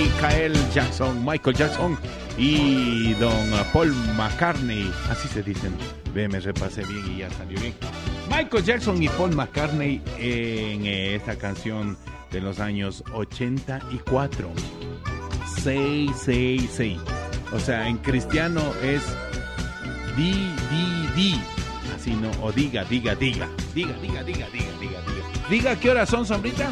Michael Jackson y don Paul McCartney, así se dicen. Ve, me repasé bien y ya salió bien. Michael Jackson y Paul McCartney en esta canción de los años 84. Say. O sea, en cristiano es di. Así no, o diga. Diga, ¿qué horas son, Sombrita?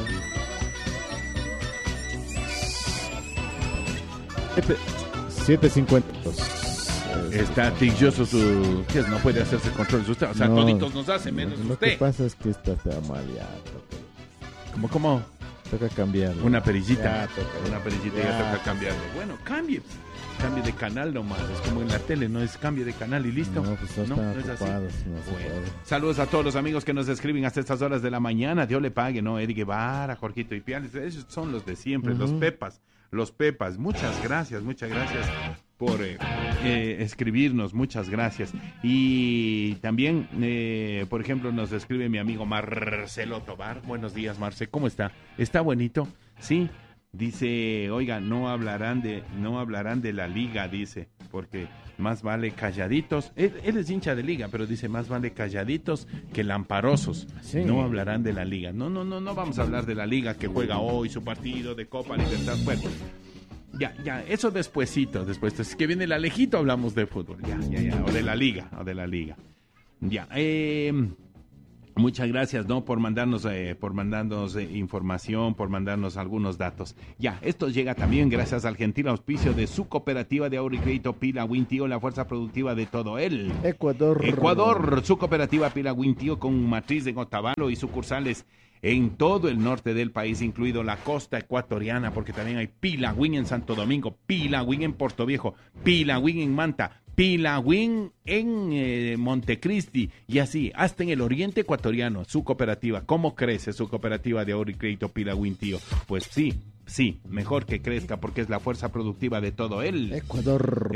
7:52. Está ticioso su... ¿Qué es? No puede hacerse control de usted. O sea, no, toditos nos hace, menos lo usted. Lo que pasa es que esta está mal ya. ¿Cómo? Toca cambiarlo. Una perillita. Ya toca cambiarle. Bueno, cambie de canal nomás. Es como en la tele, no es cambie de canal y listo. No, pues no es así. Bueno. Saludos a todos los amigos que nos escriben hasta estas horas de la mañana. Dios le pague, ¿no? Eddie Guevara, Jorgito y Piales. Esos son los de siempre, los Pepas. Muchas gracias por escribirnos, muchas gracias. Y también, por ejemplo, nos escribe mi amigo Marcelo Tobar. Buenos días, Marce, ¿cómo está? ¿Está bonito? Sí. Dice, oiga, no hablarán de la liga, dice, porque más vale calladitos. Él es hincha de liga, pero dice, más vale calladitos que lamparosos. Sí. No hablarán de la liga. No vamos a hablar de la liga que juega hoy, su partido de Copa Libertad. Bueno, ya, eso despuesito. Es que viene el Alejito, hablamos de fútbol. Ya, o de la liga. Ya, muchas gracias, ¿no? Por mandarnos información, por mandarnos algunos datos. Ya, esto llega también gracias al gentil auspicio de su cooperativa de ahorro y crédito Pila Wintío, la fuerza productiva de todo el Ecuador. Su cooperativa Pila Wintío con matriz en Otavalo y sucursales en todo el norte del país, incluido la costa ecuatoriana, porque también hay Pilagüín en Santo Domingo, Pilagüín en Portoviejo, Pilagüín en Manta, Pilagüín en Montecristi y así, hasta en el oriente ecuatoriano, su cooperativa. ¿Cómo crece su cooperativa de ahorro y crédito Pilagüín, tío? Pues sí, mejor que crezca porque es la fuerza productiva de todo el Ecuador.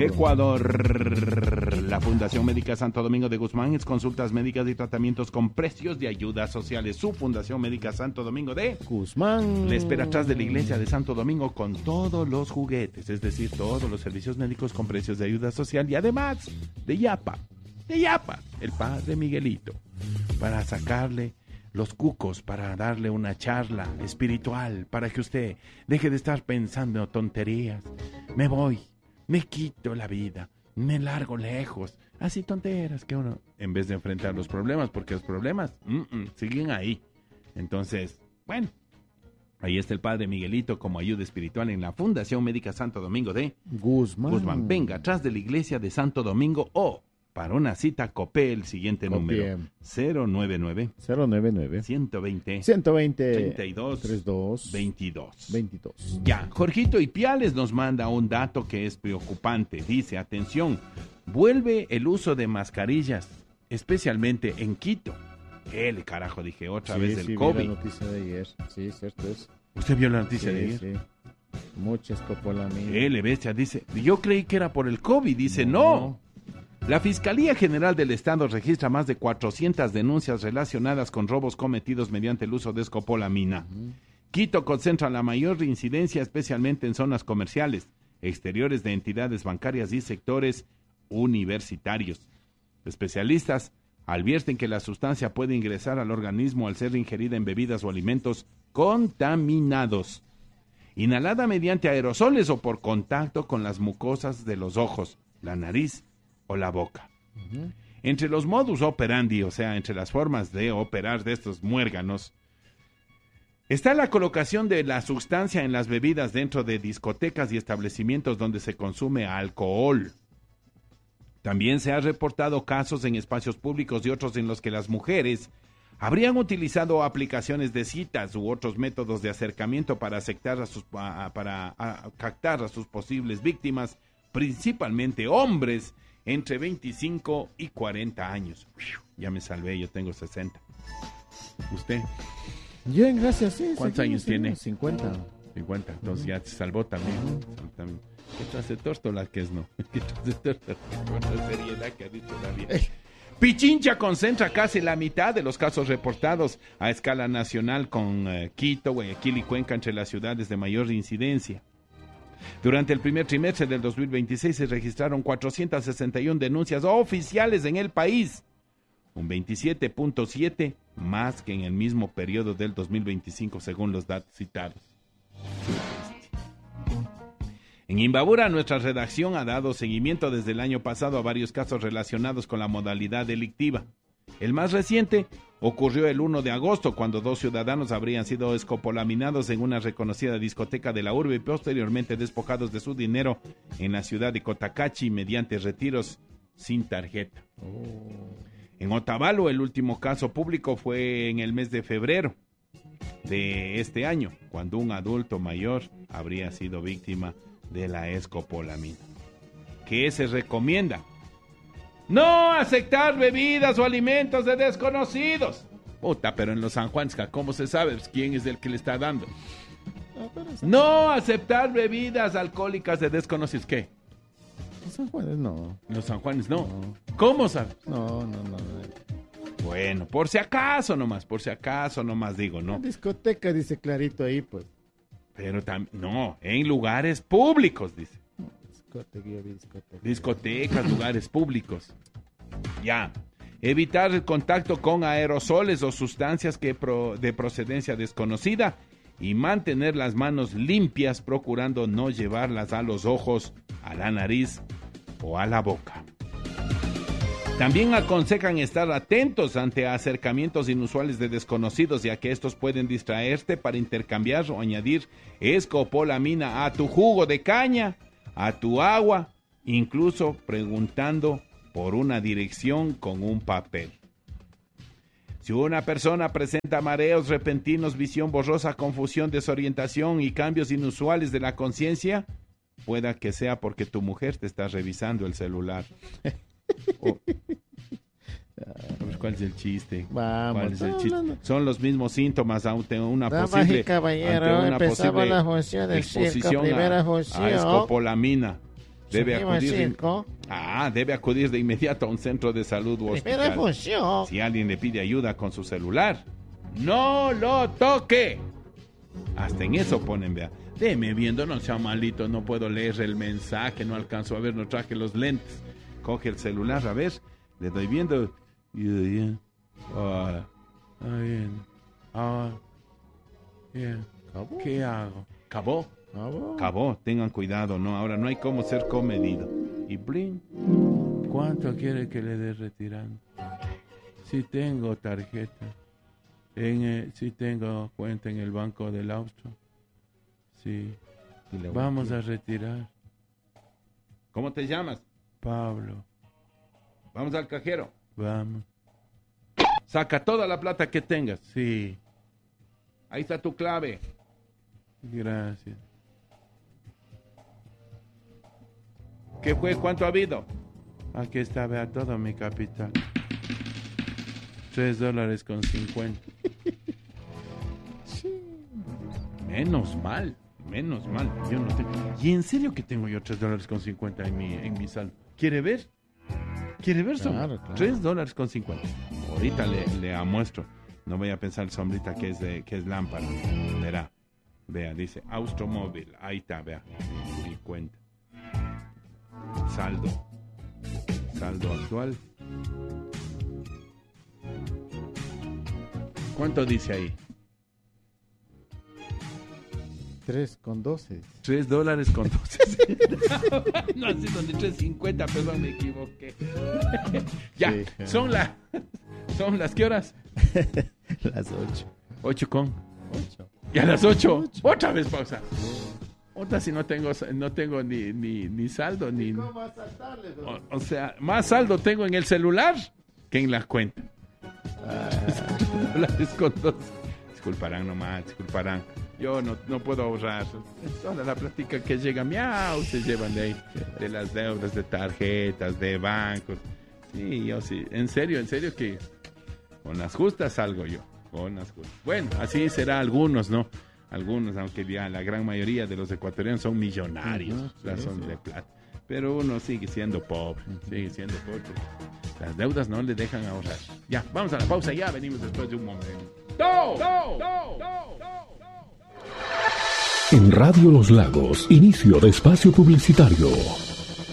La Fundación Médica Santo Domingo de Guzmán es consultas médicas y tratamientos con precios de ayudas sociales. Su Fundación Médica Santo Domingo de Guzmán le espera atrás de la iglesia de Santo Domingo con todos los juguetes, es decir, todos los servicios médicos con precios de ayuda social y además de Yapa, el padre Miguelito, para sacarle los cucos, para darle una charla espiritual, para que usted deje de estar pensando en tonterías. Me voy, me quito la vida, me largo lejos, así tonteras que uno, en vez de enfrentar los problemas, porque los problemas siguen ahí. Entonces, bueno, ahí está el padre Miguelito como ayuda espiritual en la Fundación Médica Santo Domingo de Guzmán. Venga, atrás de la iglesia de Santo Domingo o para una cita, copé el siguiente número. 099 120 32 22. Ya, Jorgito Ipiales nos manda un dato que es preocupante. Dice, atención, vuelve el uso de mascarillas, especialmente en Quito. Carajo, dije otra vez del COVID. Vi la noticia de ayer. Sí, cierto es. ¿Usted vio la noticia de ayer? Sí. Mucha escopolamina. Bestia, dice, yo creí que era por el COVID. Dice, no. La Fiscalía General del Estado registra más de 400 denuncias relacionadas con robos cometidos mediante el uso de escopolamina. Quito concentra la mayor incidencia, especialmente en zonas comerciales, exteriores de entidades bancarias y sectores universitarios. Especialistas advierten que la sustancia puede ingresar al organismo al ser ingerida en bebidas o alimentos contaminados, inhalada mediante aerosoles o por contacto con las mucosas de los ojos, la nariz o la boca. Entre los modus operandi, o sea, entre las formas de operar de estos muérganos, está la colocación de la sustancia en las bebidas dentro de discotecas y establecimientos donde se consume alcohol. También se han reportado casos en espacios públicos y otros en los que las mujeres habrían utilizado aplicaciones de citas u otros métodos de acercamiento para captar a sus posibles víctimas, principalmente hombres entre 25 y 40 años. Ya me salvé, yo tengo 60. ¿Usted? Bien, gracias. Sí, ¿cuántos años tiene? 50. 50, entonces ya se salvó también. ¿Qué clase de tórtola que es, no? ¿Qué clase de tórtola? Buena seriedad que ha dicho David. Pichincha concentra casi la mitad de los casos reportados a escala nacional, con Quito, Guayaquil y Cuenca entre las ciudades de mayor incidencia. Durante el primer trimestre del 2026 se registraron 461 denuncias oficiales en el país, un 27.7 más que en el mismo periodo del 2025, según los datos citados. En Imbabura, nuestra redacción ha dado seguimiento desde el año pasado a varios casos relacionados con la modalidad delictiva. El más reciente ocurrió el 1 de agosto, cuando 2 ciudadanos habrían sido escopolaminados en una reconocida discoteca de la urbe y posteriormente despojados de su dinero en la ciudad de Cotacachi mediante retiros sin tarjeta. En Otavalo, el último caso público fue en el mes de febrero de este año, cuando un adulto mayor habría sido víctima de la escopolamina. ¿Qué se recomienda? No aceptar bebidas o alimentos de desconocidos. Puta, pero en los San Juanes, ¿cómo se sabe quién es el que le está dando? No aceptar bebidas alcohólicas de desconocidos. ¿Qué? Los San Juanes no. Los San Juanes no. ¿Cómo sabes? No. Bueno, por si acaso nomás digo, ¿no? La discoteca dice clarito ahí, pues. Pero no, en lugares públicos, dice. Discotecas, lugares públicos. Ya. Evitar el contacto con aerosoles o sustancias de procedencia desconocida y mantener las manos limpias, procurando no llevarlas a los ojos, a la nariz o a la boca. También aconsejan estar atentos ante acercamientos inusuales de desconocidos, ya que estos pueden distraerte para intercambiar o añadir escopolamina a tu jugo de caña, a tu agua, incluso preguntando por una dirección con un papel. Si una persona presenta mareos repentinos, visión borrosa, confusión, desorientación y cambios inusuales de la conciencia, pueda que sea porque tu mujer te está revisando el celular. ¿Cuál es el chiste? Vamos, ¿Cuál es el chiste? Son los mismos síntomas ante una Damas posible, y caballero, ante una posible la función del exposición primera a función. escopolamina. Debe acudir de inmediato a un centro de salud o hospital. Función. Si alguien le pide ayuda con su celular, ¡no lo toque! Hasta en eso ponen, vea. Deme viendo, no sea malito, no puedo leer el mensaje, no alcanzo a ver, no traje los lentes. Coge el celular, a ver, le doy viendo. Bien. ¿Qué hago? Acabó. Tengan cuidado, no. Ahora no hay cómo ser comedido. Y blin. ¿Cuánto quiere que le dé retirando? Si tengo tarjeta. Si tengo cuenta en el Banco del Austro. Sí. Vamos a retirar. ¿Cómo te llamas? Pablo. Vamos al cajero. Vamos. Saca toda la plata que tengas. Sí. Ahí está tu clave. Gracias. ¿Qué fue? ¿Cuánto ha habido? Aquí está, vea todo mi capital. $3.50. Menos mal. Yo no tengo. ¿Y en serio que tengo yo $3.50 en mi saldo? ¿Quiere ver? Claro. $3.50. Ahorita le muestro. No voy a pensar, sombrita, que es lámpara. Vea, dice Austromóvil. Ahí está, vea. Mi cuenta. Saldo actual. ¿Cuánto dice ahí? $3.12. $3.12. No, así donde 3.50, perdón, me equivoqué. Ya, sí. Son las ¿qué horas? Las 8. 8. ¿Y a las 8? Otra vez pausa. Otra si no tengo ni saldo ni. ¿Cómo asaltarle? O sea, más saldo tengo en el celular que en la cuenta. Disculparán. Yo no puedo ahorrar. Toda la plática que llega, se llevan de ahí. De las deudas, de tarjetas, de bancos. Sí, yo sí. En serio que con las justas salgo yo. Bueno, así será algunos, ¿no? Algunos, aunque ya la gran mayoría de los ecuatorianos son millonarios. Son de plata. Pero uno sigue siendo pobre. Las deudas no le dejan ahorrar. Ya, vamos a la pausa. Ya venimos después de un momento. En Radio Los Lagos, inicio de espacio publicitario.